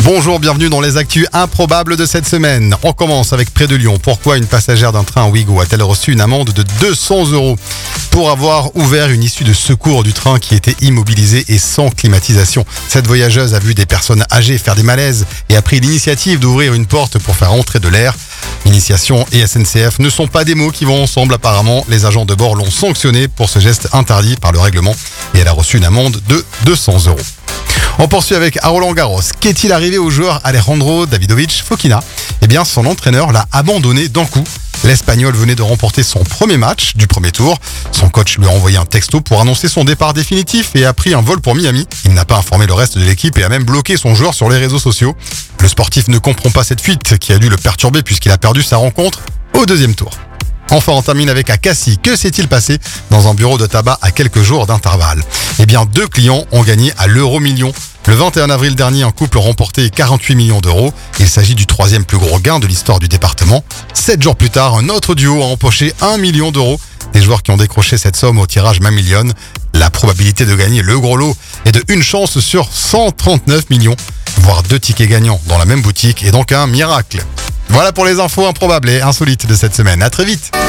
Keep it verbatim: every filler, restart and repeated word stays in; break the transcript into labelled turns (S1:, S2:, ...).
S1: Bonjour, bienvenue dans les actus improbables de cette semaine. On commence avec près de Lyon. Pourquoi une passagère d'un train Ouigo a-t-elle reçu une amende de deux cents euros pour avoir ouvert une issue de secours du train qui était immobilisée et sans climatisation? Cette voyageuse a vu des personnes âgées faire des malaises et a pris l'initiative d'ouvrir une porte pour faire entrer de l'air. Initiation et S N C F ne sont pas des mots qui vont ensemble apparemment. Les agents de bord l'ont sanctionnée pour ce geste interdit par le règlement et elle a reçu une amende de deux cents euros. On poursuit avec à Roland-Garros. Qu'est-il arrivé au joueur Alejandro Davidovich Fokina? Eh bien, son entraîneur l'a abandonné d'un coup. L'Espagnol venait de remporter son premier match du premier tour. Son coach lui a envoyé un texto pour annoncer son départ définitif et a pris un vol pour Miami. Il n'a pas informé le reste de l'équipe et a même bloqué son joueur sur les réseaux sociaux. Le sportif ne comprend pas cette fuite qui a dû le perturber puisqu'il a perdu sa rencontre au deuxième tour. Enfin, on termine avec à Cassis. Que s'est-il passé dans un bureau de tabac à quelques jours d'intervalle? Eh bien, deux clients ont gagné à l'euro million. Le vingt et un avril dernier, un couple a remporté quarante-huit millions d'euros. Il s'agit du troisième plus gros gain de l'histoire du département. Sept jours plus tard, un autre duo a empoché un million d'euros. Des joueurs qui ont décroché cette somme au tirage Mamillion. La probabilité de gagner le gros lot est de une chance sur cent trente-neuf millions. Voire deux tickets gagnants dans la même boutique est donc un miracle. Voilà pour les infos improbables et insolites de cette semaine. À très vite.